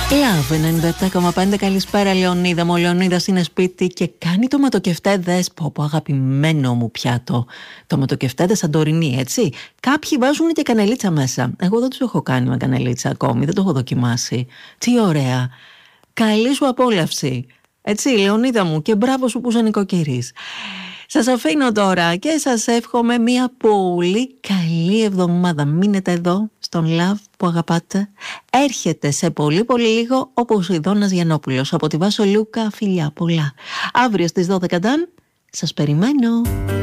Love 97,5. Καλησπέρα, Λεωνίδα μου. Ο Λεωνίδας είναι σπίτι και κάνει τοματοκεφτέδες. Πω αγαπημένο μου πιάτο. Τοματοκεφτέδες Σαντορινή, έτσι. Κάποιοι βάζουν και κανελίτσα μέσα. Εγώ δεν τους έχω κάνει με κανελίτσα ακόμη, δεν το έχω δοκιμάσει. Τι ωραία. Καλή σου απόλαυση. Έτσι, Λεωνίδα μου, και μπράβο σου που είσαι νοικοκυρής. Σας αφήνω τώρα και σας εύχομαι μια πολύ καλή εβδομάδα. Μείνετε εδώ στον Love που αγαπάτε. Έρχεται σε πολύ λίγο ο Ποσειδώνας Γιαννόπουλος από τη Βάσο Λούκα. Φιλιά πολλά. Αύριο στις 12 σας περιμένω.